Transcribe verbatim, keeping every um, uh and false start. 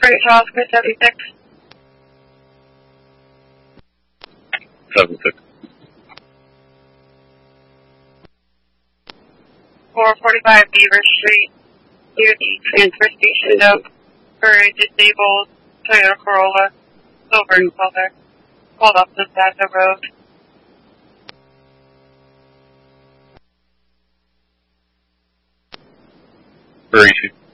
Great Falls, Chris seventy-six. seventy-six. four forty-five Beaver Street, near the transfer station dump for a disabled Toyota Corolla, silver in color, pulled off the side of the road. Where is she?